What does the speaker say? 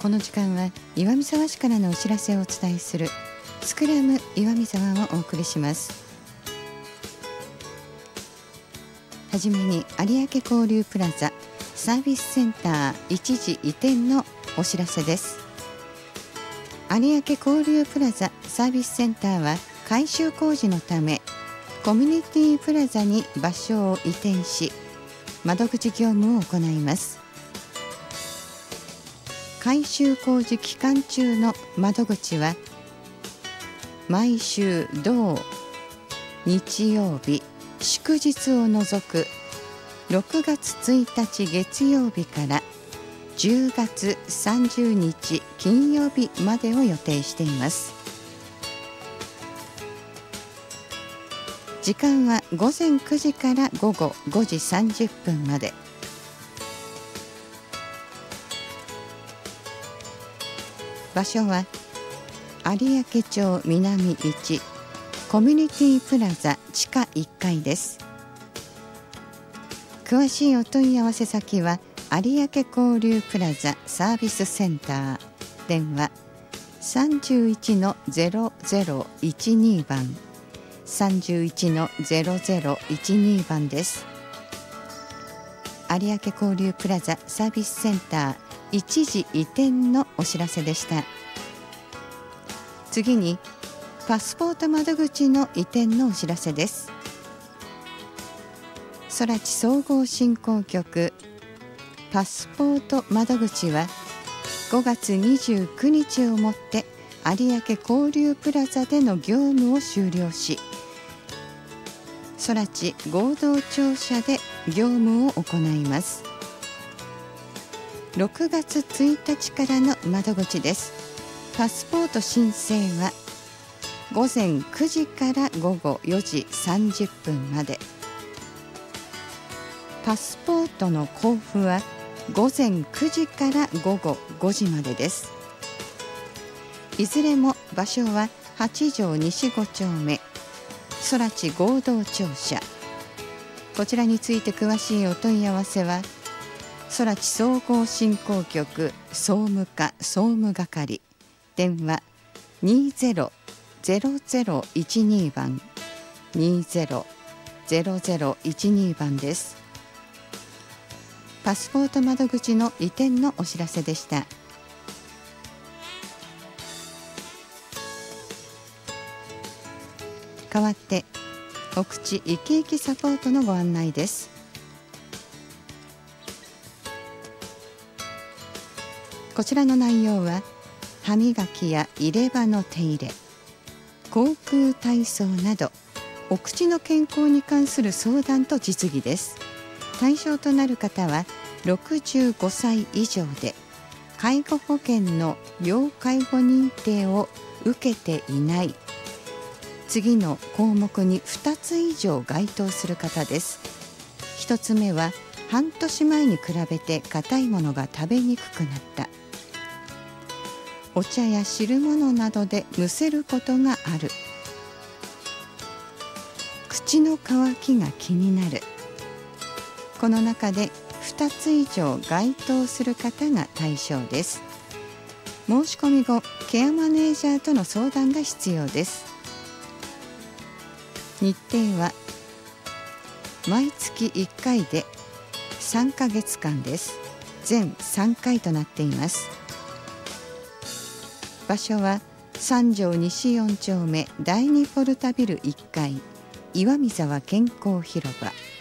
この時間は岩見沢市からのお知らせをお伝えするスクラム岩見沢をお送りします。はじめに有明交流プラザサービスセンター一時移転のお知らせです。有明交流プラザサービスセンターは改修工事のためコミュニティプラザに場所を移転し、窓口業務を行います。改修工事期間中の窓口は毎週土日曜日祝日を除く6月1日月曜日から10月30日金曜日までを予定しています。時間は午前9時から午後5時30分まで。場所は有明町南1コミュニティプラザ地下1階です。詳しいお問い合わせ先は有明交流プラザサービスセンター、電話 31-0012 番 31-0012 番です。有明交流プラザサービスセンター一時移転のお知らせでした。次にパスポート窓口の移転のお知らせです。空知総合振興局パスポート窓口は5月29日をもって有明交流プラザでの業務を終了し、空知合同庁舎で業務を行います。6月1日からの窓口です。パスポート申請は午前9時から午後4時30分まで。パスポートの交付は午前9時から午後5時までです。いずれも場所は八条西5丁目空知合同庁舎。こちらについて詳しいお問い合わせは空知総合振興局総務課総務係、電話 20-0012 番 20-0012 番です。パスポート窓口の移転のお知らせでした。代わって奥地いきいきサポートのご案内です。こちらの内容は歯磨きや入れ歯の手入れ、口腔体操などお口の健康に関する相談と実技です。対象となる方は65歳以上で介護保険の要介護認定を受けていない、次の項目に2つ以上該当する方です。1つ目は半年前に比べて硬いものが食べにくくなった、お茶や汁物などでむせることがある、口の渇きが気になる。この中で2つ以上該当する方が対象です。申し込み後、ケアマネージャーとの相談が必要です。日程は毎月1回で3ヶ月間です。全3回となっています。場所は三条西4丁目第2ポルタビル1階岩見沢健康広場。